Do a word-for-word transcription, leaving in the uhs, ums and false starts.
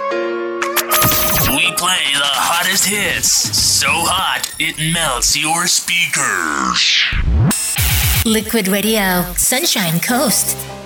We play the hottest hits. So hot, it melts your speakers. Liquid Radio, Sunshine Coast.